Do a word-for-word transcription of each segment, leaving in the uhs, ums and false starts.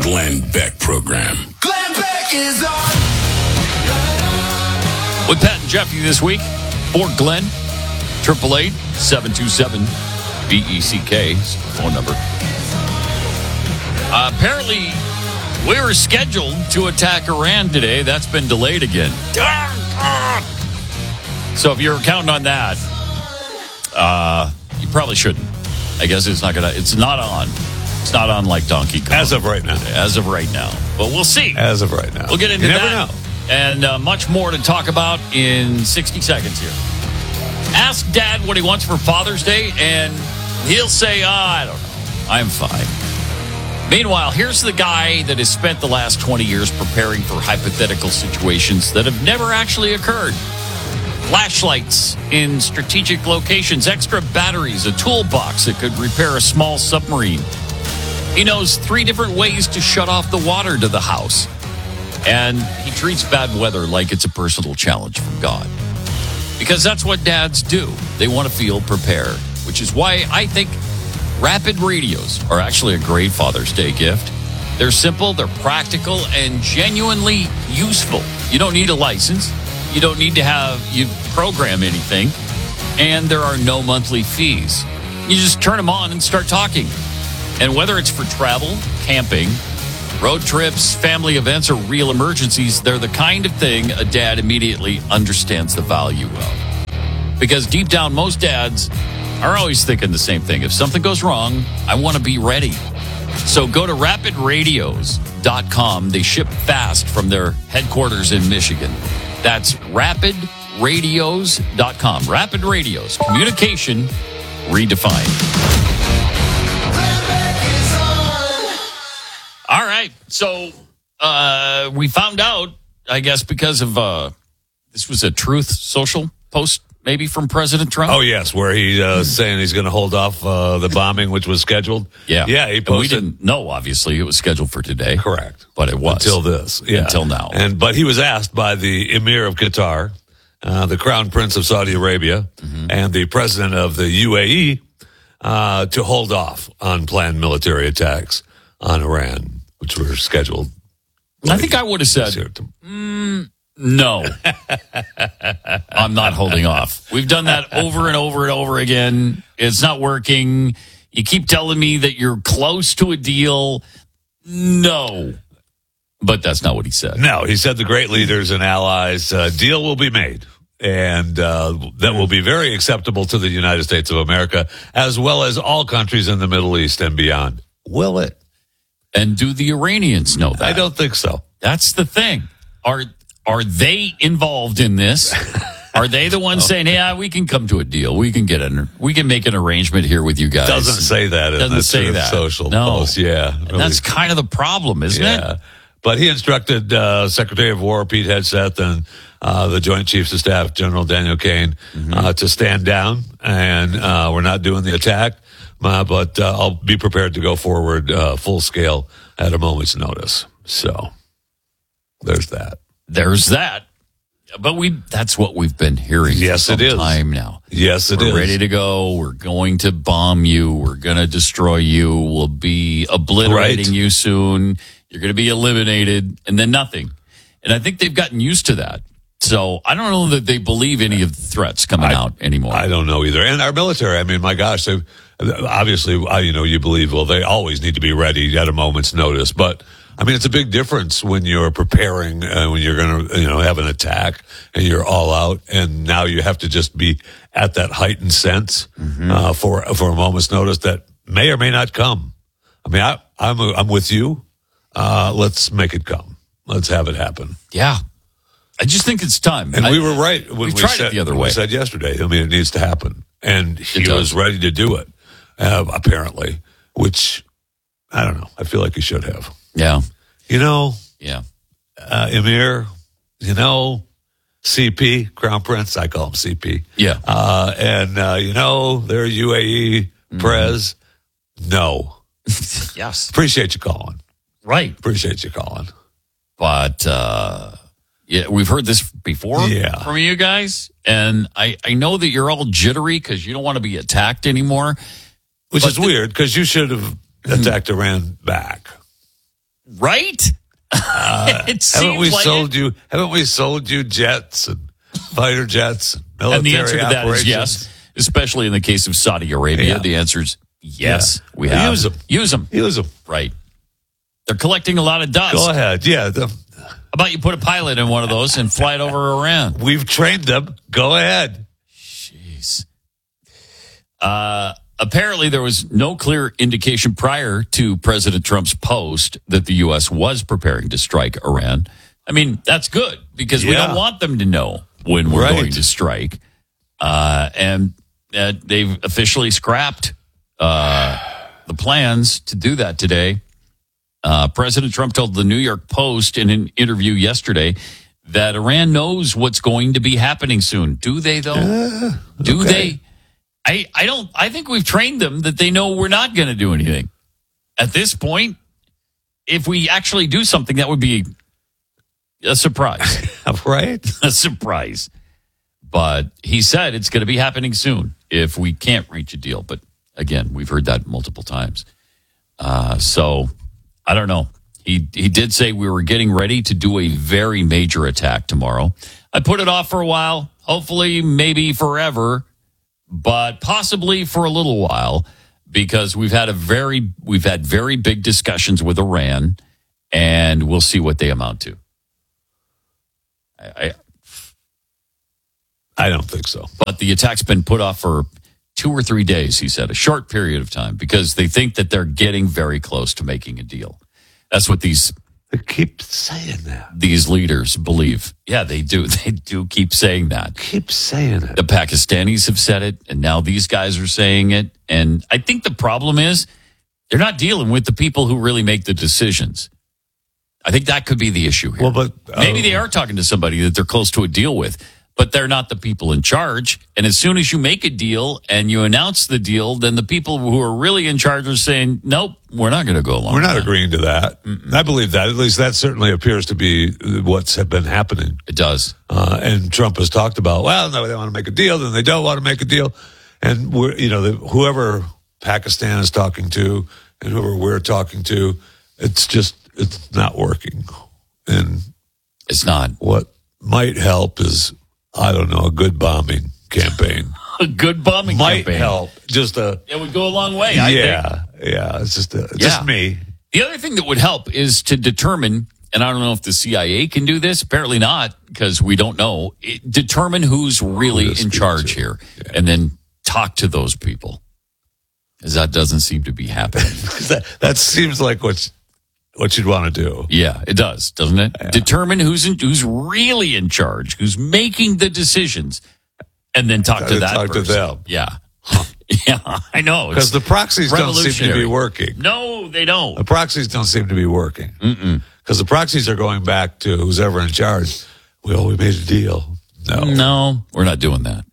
Glenn Beck Program. Glenn Beck is on. With Pat and Jeffy this week, for Glenn, eight eight eight, seven two seven, B E C K is the phone number. Uh, apparently, we were scheduled to attack Iran today. That's been delayed again. So if you're counting on that, uh, you probably shouldn't. I guess it's not gonna. It's not on. It's not on like Donkey Kong. As of right now. As of right now. But we'll see. As of right now. We'll get into you never that. know. And uh, much more to talk about in sixty seconds here. Ask Dad what he wants for Father's Day, and he'll say, oh, I don't know. I'm fine. Meanwhile, here's the guy that has spent the last twenty years preparing for hypothetical situations that have never actually occurred. Flashlights in strategic locations, extra batteries, a toolbox that could repair a small submarine. He knows three different ways to shut off the water to the house. And he treats bad weather like it's a personal challenge from God. Because that's what dads do. They want to feel prepared, which is why I think Rapid Radios are actually a great Father's Day gift. They're simple, they're practical, and genuinely useful. You don't need a license. You don't need to have you program anything. And there are no monthly fees. You just turn them on and start talking. And whether it's for travel, camping, road trips, family events, or real emergencies, they're the kind of thing a dad immediately understands the value of. Because deep down, most dads are always thinking the same thing. If something goes wrong, I want to be ready. So go to rapid radios dot com. They ship fast from their headquarters in Michigan. That's rapid radios dot com. Rapid Radios. Communication redefined. All right. So uh, we found out, I guess, because of uh, this was a Truth Social post, maybe from President Trump. Oh, yes, where he's uh, saying he's going to hold off uh, the bombing, which was scheduled. Yeah. Yeah, he And posted. we didn't know, obviously, it was scheduled for today. Correct. But it was. Until this. Yeah. Until now. And But he was asked by the Emir of Qatar, uh, the Crown Prince of Saudi Arabia, mm-hmm. and the President of the U A E uh, to hold off on planned military attacks on Iran, which were scheduled. I think I would have said, mm, no, I'm not holding off. We've done that over and over and over again. It's not working. You keep telling me that you're close to a deal. No. But that's not what he said. No, he said the great leaders and allies, uh, deal will be made. And uh, that will be very acceptable to the United States of America, as well as all countries in the Middle East and beyond. Will it? And do the Iranians know that? I don't think so. That's the thing. Are are they involved in this? Are they the ones saying, "Yeah, we can come to a deal. We can get an we can make an arrangement here with you guys"? Doesn't say that. In Doesn't the say Truth that. Social no. post. Yeah, And really. that's kind of the problem, isn't yeah. it? But he instructed uh, Secretary of War Pete Hegseth and uh, the Joint Chiefs of Staff General Daniel Kaine mm-hmm. uh, to stand down, and uh, we're not doing the attack. Uh, but uh, I'll be prepared to go forward uh, full scale at a moment's notice. So there's that. There's that. But we that's what we've been hearing yes, for some it is. time now. Yes, it We're is. ready to go. We're going to bomb you. We're going to destroy you. We'll be obliterating right. you soon. You're going to be eliminated, and then nothing. And I think they've gotten used to that. So I don't know that they believe any of the threats coming I, out anymore. I don't know either. And our military, I mean, my gosh, they, obviously, you know, you believe, well, they always need to be ready at a moment's notice. But, I mean, it's a big difference when you're preparing, uh, when you're going to, you know, have an attack and you're all out. And now you have to just be at that heightened sense mm-hmm. uh, for for a moment's notice that may or may not come. I mean, I, I'm, I'm with you. Uh, let's make it come. Let's have it happen. Yeah. I just think it's time. And I, we were right when we, we tried said, it the other when way. we said yesterday. I mean, it needs to happen. And he It was does. ready to do it, uh, apparently, which, I don't know. I feel like he should have. Yeah. You know, Yeah. uh, Emir, you know, C P, Crown Prince, I call him C P. Yeah. Uh, and, uh, you know, they're U A E, mm-hmm. Prez. No. Yes. Appreciate you calling. Right. Appreciate you calling. But, uh, yeah, we've heard this before yeah. from you guys. And I, I know that you're all jittery because you don't want to be attacked anymore. Which but is the, weird because you should have attacked Iran back. Right? Uh, it haven't we like sold it. you? Haven't we sold you jets and fighter jets and military And the answer to that operations? is yes, especially in the case of Saudi Arabia. Yeah. The answer is yes. Yeah. We have. Use them. Use them. Use them. Right. They're collecting a lot of dust. Go ahead. Yeah, the, How about you put a pilot in one of those and fly it over Iran? we've trained them. Go ahead. Jeez. Uh, apparently, there was no clear indication prior to President Trump's post that the U S was preparing to strike Iran. I mean, that's good because we Yeah. don't want them to know when we're Right. going to strike. Uh, and uh, they've officially scrapped uh, the plans to do that today. Uh, President Trump told the New York Post in an interview yesterday that Iran knows what's going to be happening soon. Do they, though? Uh, Do okay. they? I, I don't. I think we've trained them that they know we're not going to do anything. At this point, if we actually do something, that would be a surprise. Right? a surprise. But he said it's going to be happening soon if we can't reach a deal. But again, we've heard that multiple times. Uh, so I don't know. He he did say we were getting ready to do a very major attack tomorrow. I put it off for a while, hopefully maybe forever, but possibly for a little while, because we've had a very we've had very big discussions with Iran, and we'll see what they amount to. I, I I don't think so. but the attack's been put off for two or three days, he said, a short period of time, because they think that they're getting very close to making a deal. That's what these They keep saying that. these leaders believe. Yeah, they do. They do keep saying that. Keep saying it. The Pakistanis have said it, and now these guys are saying it. And I think the problem is they're not dealing with the people who really make the decisions. I think that could be the issue here. Well, but uh, Maybe they are talking to somebody that they're close to a deal with, but they're not the people in charge. And as soon as you make a deal and you announce the deal, then the people who are really in charge are saying, nope, we're not going to go along We're with not that. agreeing to that. Mm-mm. I believe that. At least that certainly appears to be what's been happening. It does. Uh, and Trump has talked about, well, no, they want to make a deal, then they don't want to make a deal. And we're, you know, the, whoever Pakistan is talking to and whoever we're talking to, it's just, it's not working. And It's not. what might help is, I don't know, a good bombing campaign. A good bombing Might campaign. help. Just a, It would go a long way, I think. yeah, yeah. It's just, a, Yeah. just me. The other thing that would help is to determine, and I don't know if the C I A can do this, apparently not, because we don't know, it, determine who's really Who to in speak charge to. here, Yeah. and then talk to those people. Because that doesn't seem to be happening. that, that seems like what's, what you'd want to do. Yeah, it does, doesn't it? Determine who's in, who's really in charge, who's making the decisions, and then talk to And that talk to person. them. Yeah. Yeah, I know. Because It's the proxies don't seem to be revolutionary. working. No, they The don't. proxies don't seem to be working. Because the proxies are going back to who's ever in charge. Well, we made a deal. No. No, we're not doing that.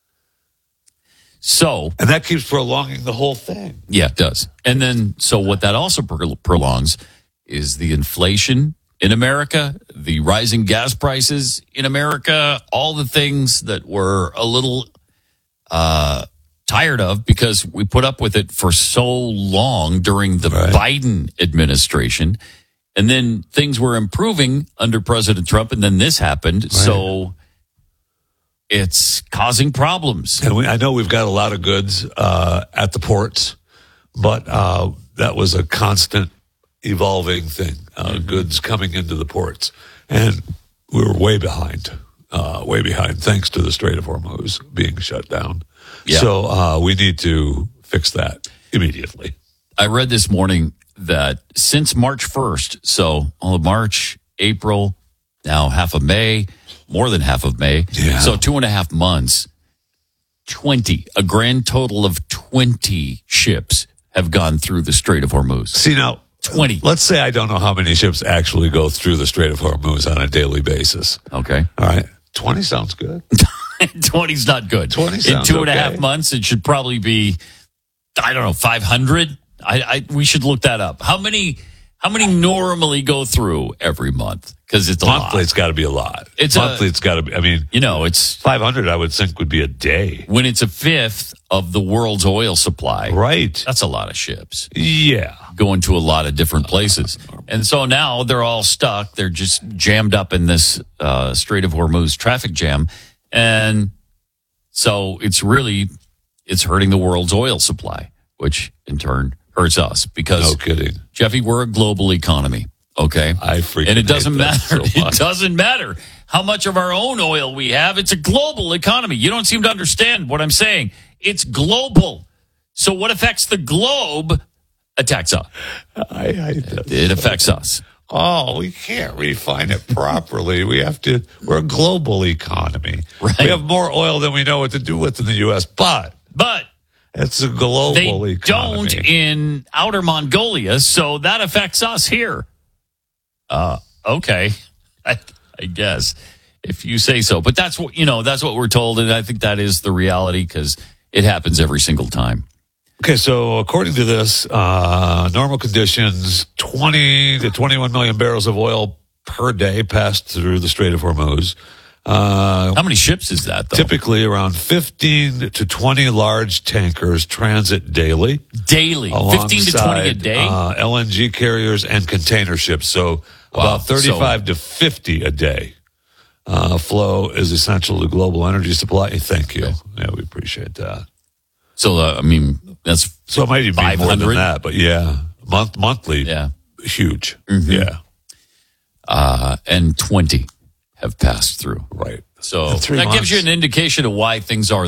So, And that keeps prolonging the whole thing. yeah, it does. And then, so what that also pro- prolongs is the inflation in America, the rising gas prices in America, all the things that we're a little uh, tired of because we put up with it for so long during the Right. Biden administration. And then things were improving under President Trump, and then this happened. So it's causing problems. And we, I know we've got a lot of goods uh, at the ports, but uh, that was a constant evolving thing. Uh, Mm-hmm. Goods coming into the ports. And we were way behind, uh, way behind, thanks to the Strait of Hormuz being shut down. Yeah. So uh, we need to fix that immediately. I read this morning that since March first, so all of March, April, now half of May, more than half of May, Yeah. so two and a half months, twenty, a grand total of twenty ships have gone through the Strait of Hormuz. See, now, twenty. let's say I don't know how many ships actually go through the Strait of Hormuz on a daily basis. Okay. All right. twenty sounds good. twenty's not good. twenty In sounds two and a half okay. months, it should probably be, I don't know, five hundred. I, I we should look that up. How many How many normally go through every month? Because it's a Monthly, lot. it's got to be a lot. It's Monthly, a- it's got to be, I mean, You know, it's five hundred, I would think, would be a day. when it's a fifth of the world's oil supply. Right. That's a lot of ships Yeah. going to a lot of different places. And so now they're all stuck. They're just jammed up in this uh, Strait of Hormuz traffic jam. And so it's really, it's hurting the world's oil supply, which in turn hurts us because, No kidding. Jeffy, we're a global economy. Okay. I freaking And it doesn't hate that matter. so It much. doesn't matter how much of our own oil we have. It's a global economy. You don't seem to understand what I'm saying. It's global. So what affects the globe attacks us. I hate that. It affects us. Oh, we can't refine it properly. We have to, we're a global economy. Right. We have more oil than we know what to do with in the U S, but But it's a global they economy. don't in outer Mongolia, so that affects us here. Uh, okay. I, I guess if you say so. But that's what, you know, that's what we're told. And I think that is the reality because it happens every single time. Okay, so according to this, uh, normal conditions, twenty to twenty-one million barrels of oil per day passed through the Strait of Hormuz. Uh, How many ships is that, though? typically around fifteen to twenty large tankers transit daily. Daily. fifteen to twenty a alongside, day? Uh, L N G carriers and container ships. So Wow. about thirty-five to fifty a day. Uh, flow is essential to global energy supply. Thank you. Okay. Yeah, we appreciate that. So, uh, I mean, that's, So it might even be more five hundred? than that, but yeah, month monthly, yeah. huge. Mm-hmm. Yeah, Uh, and twenty have passed through. right. So In three that gives months. you an indication of why things are